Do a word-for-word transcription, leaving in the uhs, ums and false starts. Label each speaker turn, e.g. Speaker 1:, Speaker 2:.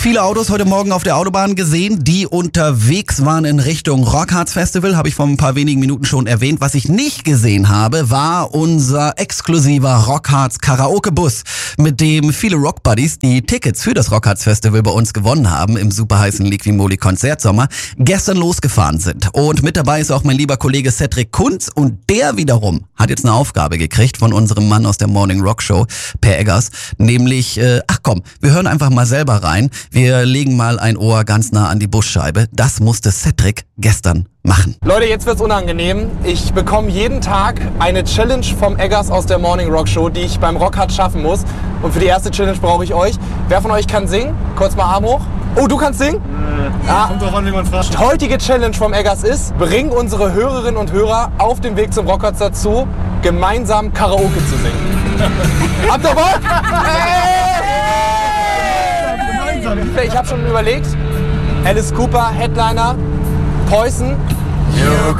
Speaker 1: Viele Autos heute Morgen auf der Autobahn gesehen, die unterwegs waren in Richtung Rockharz Festival, habe ich vor ein paar wenigen Minuten schon erwähnt. Was ich nicht gesehen habe, war unser exklusiver Rockharz Karaoke-Bus, mit dem viele Rockbuddies die Tickets für das Rockharz Festival bei uns gewonnen haben im superheißen Liquimoli Konzertsommer, gestern losgefahren sind. Und mit dabei ist auch mein lieber Kollege Cedric Kunz, und der wiederum hat jetzt eine Aufgabe gekriegt von unserem Mann aus der Morning Rock Show, Per Eggers, nämlich, äh, ach komm, wir hören einfach mal selber rein. Wir legen mal ein Ohr ganz nah an die Busscheibe. Das musste Cedric gestern machen.
Speaker 2: Leute, jetzt wird's unangenehm. Ich bekomme jeden Tag eine Challenge vom Eggers aus der Morning Rock Show, die ich beim Rockharz schaffen muss. Und für die erste Challenge brauche ich euch. Wer von euch kann singen? Kurz mal Arm hoch. Oh, du kannst singen?
Speaker 3: Äh, ah. Kommt doch an, wie man fragt.
Speaker 2: Die heutige Challenge vom Eggers ist, bring unsere Hörerinnen und Hörer auf dem Weg zum Rockharz dazu, gemeinsam Karaoke zu singen. Habt ihr Bock? Hey! Ich habe schon überlegt, Alice Cooper, Headliner, Poison.